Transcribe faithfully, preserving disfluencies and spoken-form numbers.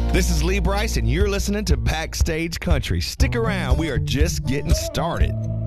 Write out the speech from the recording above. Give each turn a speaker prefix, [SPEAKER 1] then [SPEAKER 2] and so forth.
[SPEAKER 1] This is Lee Bryce, and you're listening to Backstage Country. Stick around. We are just getting started.